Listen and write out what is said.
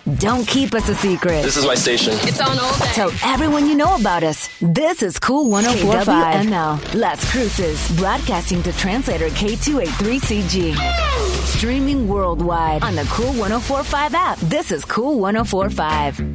Don't keep us a secret. This is my station. It's on all day. Tell everyone you know about us. This is Cool 104.5 WML. Las Cruces, broadcasting to translator K283CG. Streaming worldwide on the Cool 104.5 app. This is Cool 104.5.